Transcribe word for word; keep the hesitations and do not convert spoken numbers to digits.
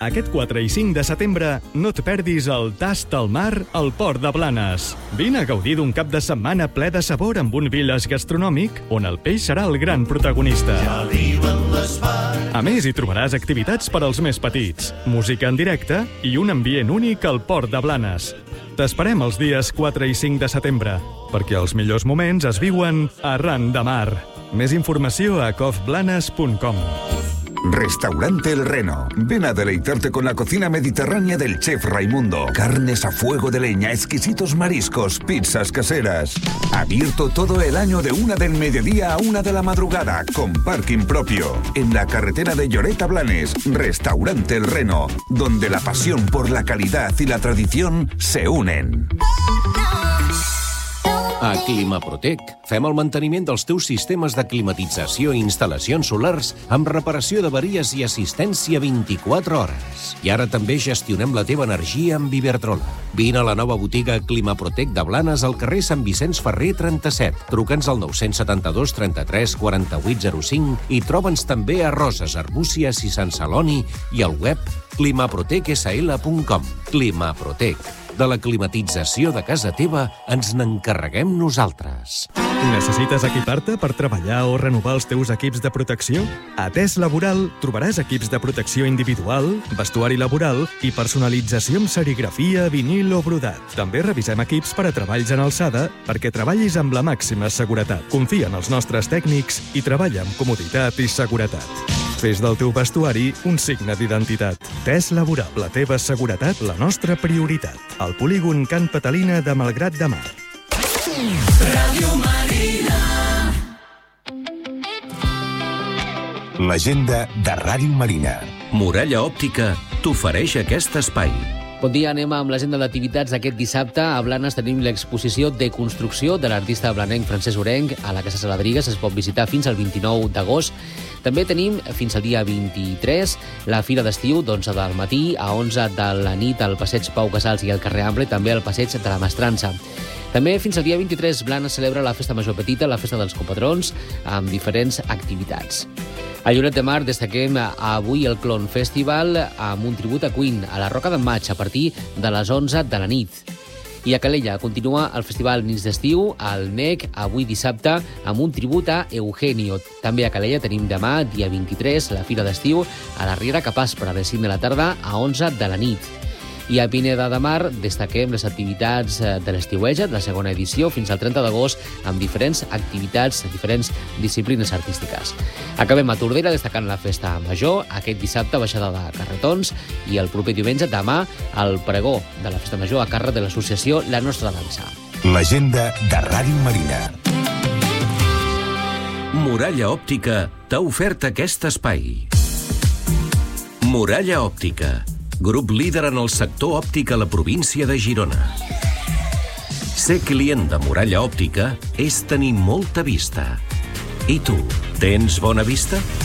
Aquest quatre i cinc de setembre no et perdis el Tast al Mar al Port de Blanes. Vine a gaudir d'un cap de setmana ple de sabor amb un village gastronòmic on el peix serà el gran protagonista. A més, hi trobaràs activitats per als més petits, música en directe i un ambient únic al Port de Blanes. T'esperem els dies quatre i cinc de setembre, perquè els millors moments es viuen arran de mar. Més informació a cofblanes punt com. Restaurante El Reno. Ven a deleitarte con la cocina mediterránea del chef Raimundo. Carnes a fuego de leña, exquisitos mariscos, pizzas caseras. Abierto todo el año de una del mediodía a una de la madrugada, con parking propio. En la carretera de Lloret a Blanes, Restaurante El Reno, donde la pasión por la calidad y la tradición se unen. A Climaprotec fem el manteniment dels teus sistemes de climatització i instal·lacions solars amb reparació d'averies i assistència vint-i-quatre hores. I ara també gestionem la teva energia amb Iberdrola. Vine a la nova botiga Climaprotec de Blanes al carrer Sant Vicenç Ferrer trenta-set. Truca'ns al nou setanta-dos trenta-tres quaranta-vuit zero cinc i troba'ns també a Roses, Arbúcies i Sant Celoni i al web climaprotec s l punt com. Climaprotec. De la climatització de casa teva ens n'encarreguem nosaltres. Necessites equipar-te per treballar o renovar els teus equips de protecció? A Tes Laboral trobaràs equips de protecció individual, vestuari laboral i personalització amb serigrafia, vinil o brodat. També revisem equips per a treballs en alçada perquè treballis amb la màxima seguretat. Confia en els nostres tècnics i treballa amb comoditat i seguretat. Fes del teu vestuari un signe d'identitat. Tes Laboral, la teva seguretat, la nostra prioritat. Al polígon Can Patalina de Malgrat de Mar. Ràdio Marina. L'agenda de Ràdio Marina. Muralla Òptica t'ofereix aquest espai. Bon dia, anem amb l'agenda d'activitats d'aquest dissabte. A Blanes tenim l'exposició de construcció de l'artista blanenc Francesc Orenc a la Casa Saladrigues. Es pot visitar fins al vint-i-nou d'agost. També tenim fins al dia vint-i-tres la fira d'estiu d'onze del matí a onze de la nit al passeig Pau Casals i al carrer Ample, també al passeig de la Mestrança. També fins al dia vint-i-tres Blanes celebra la Festa Major Petita, la Festa dels Copatrons, amb diferents activitats. A Lloret de Mar destaquem avui el Clon Festival amb un tribut a Queen a la Roca d'en Maig a partir de les onze de la nit. I a Calella continua el Festival Nits d'Estiu, al N E C, avui dissabte, amb un tribut a Eugenio. També a Calella tenim demà, dia vint-i-tres, la Fira d'Estiu a la Riera Capaspra, de cinc de la tarda a onze de la nit. I a Pineda de Mar destaquem les activitats de l'estiueja, de la segona edició, fins al trenta d'agost, amb diferents activitats, diferents disciplines artístiques. Acabem a Tordera destacant la Festa Major, aquest dissabte baixada de carretons, i el proper diumenge, demà, el pregó de la Festa Major a càrrec de l'associació La Nostra Dansa. L'agenda de Ràdio Marina. Muralla Òptica t'ha ofert aquest espai. Muralla Òptica, grup líder en el sector òptic a la província de Girona. Ser client de Muralla Òptica és tenir molta vista. I tu, tens bona vista?